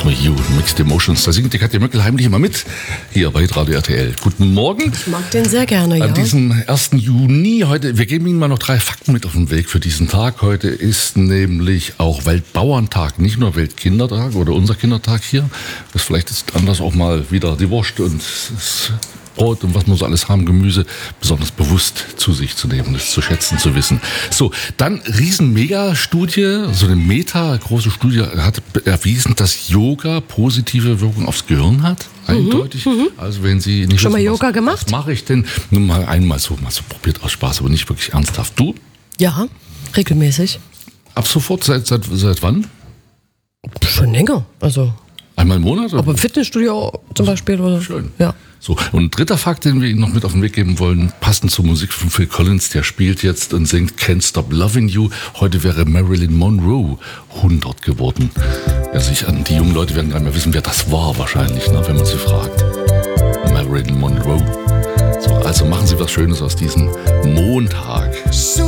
For You, Mixed Emotions. Da singt die Katja Möckel heimlich immer mit, hier bei Radio RTL. Guten Morgen. Ich mag den sehr gerne, ja. An diesem 1. Juni, wir geben Ihnen mal noch 3 Fakten mit auf den Weg für diesen Tag. Heute ist nämlich auch Weltbauerntag, nicht nur Weltkindertag oder unser Kindertag hier. Das vielleicht ist anders auch mal wieder die Wurst und das Brot und was wir so alles haben, Gemüse, besonders bewusst zu sich zu nehmen, das zu schätzen, zu wissen. So, dann Riesen-Mega-Studie, so eine große Studie hat erwiesen, dass Yoga positive Wirkung aufs Gehirn hat. Eindeutig. Also wenn Sie nicht schon wissen, mal Yoga gemacht? Was mache ich denn? Nur mal einmal so probiert aus Spaß, aber nicht wirklich ernsthaft. Du? Ja, regelmäßig. Ab sofort? Seit wann? Schon länger. Also. Einmal im Monat? Oder? Aber im Fitnessstudio zum Beispiel. Oder? Schön. Ja. So, und ein dritter Fakt, den wir Ihnen noch mit auf den Weg geben wollen, passend zur Musik von Phil Collins, der spielt jetzt und singt Can't Stop Loving You. Heute wäre Marilyn Monroe 100 geworden. Die jungen Leute werden gar nicht mehr wissen, wer das war wahrscheinlich, ne, wenn man sie fragt. Marilyn Monroe. So, also machen Sie was Schönes aus diesem Montag.